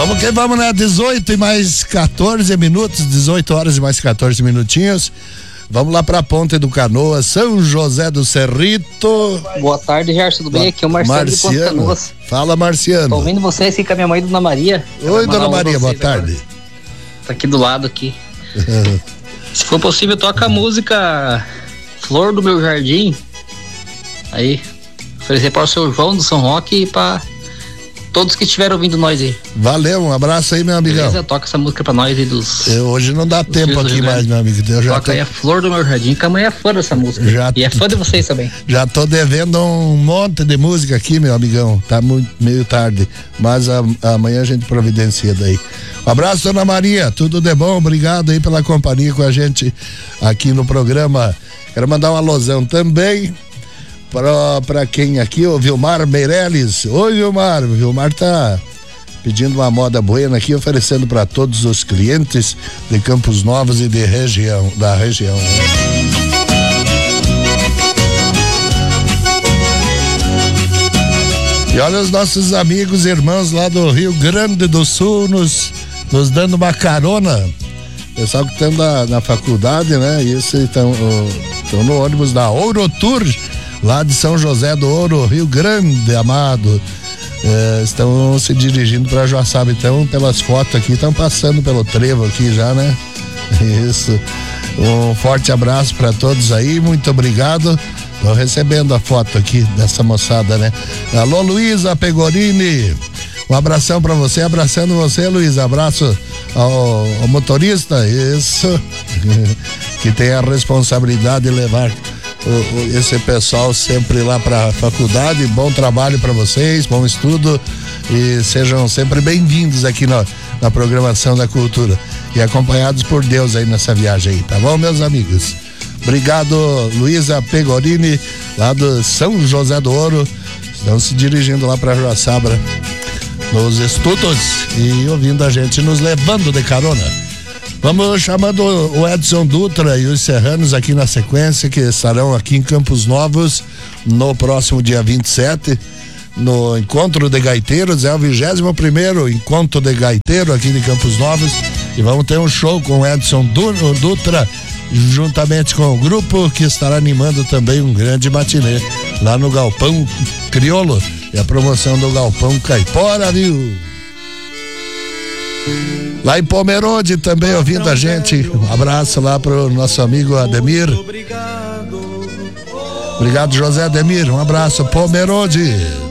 Vamos que vamos, né? 18 e mais 14 minutos, 18 horas e mais 14 minutinhos. Vamos lá pra Ponte do Canoas, São José do Cerrito. Boa tarde, Gerson, tudo bem? Aqui é o Marciano de Ponte do Canoas. Fala, Marciano. Tô ouvindo vocês aqui com a minha mãe, Dona Maria. Oi, Dona Maria, boa tarde. Agora. Tá aqui do lado aqui. Se for possível, toca a música Flor do Meu Jardim. Aí, oferecer para o seu João do São Roque e para todos que estiveram ouvindo nós aí. Valeu, um abraço aí, meu amigão. Beleza, toca essa música pra nós aí dos... Hoje não dá tempo aqui mais, meu amigo. Toca aí a Flor do Meu Jardim, que a mãe é fã dessa música. E é fã de vocês também. Já tô devendo um monte de música aqui, meu amigão. Tá meio tarde, mas amanhã a gente providencia daí. Um abraço, Dona Maria, tudo de bom, obrigado aí pela companhia com a gente aqui no programa. Quero mandar um alusão também pra quem aqui, o Vilmar Meirelles. Oi, Vilmar. O Vilmar tá pedindo uma moda buena aqui, oferecendo para todos os clientes de Campos Novos e da região. E olha os nossos amigos e irmãos lá do Rio Grande do Sul nos dando uma carona. Pessoal que estão na faculdade, né? Isso estão no ônibus da Ouro Tour, lá de São José do Ouro, Rio Grande, amado. Estão se dirigindo para Joaçaba, então pelas fotos aqui, estão passando pelo trevo aqui já, né? Isso. Um forte abraço para todos aí, muito obrigado. Tô recebendo a foto aqui dessa moçada, né? Alô, Luísa Pegorini, um abração para você, abraçando você, Luísa. Abraço ao motorista, isso, que tem a responsabilidade de levar esse pessoal sempre lá para a faculdade. Bom trabalho para vocês, bom estudo e sejam sempre bem-vindos aqui na programação da cultura e acompanhados por Deus aí nessa viagem aí, tá bom, meus amigos? Obrigado, Luísa Pegorini, lá do São José do Ouro. Estão se dirigindo lá para Joaçaba nos estudos e ouvindo a gente, nos levando de carona. Vamos chamando o Edson Dutra e os serranos aqui na sequência, que estarão aqui em Campos Novos no próximo dia 27, no Encontro de Gaiteiros. É o 21º Encontro de Gaiteiro aqui de Campos Novos, e vamos ter um show com o Edson Dutra, juntamente com o grupo que estará animando também um grande matinê lá no Galpão Crioulo. E a promoção do Galpão Caipora, viu? Lá em Pomerode também ouvindo a gente. Um abraço lá pro nosso amigo Ademir. Obrigado, José Ademir. Um abraço, Pomerode.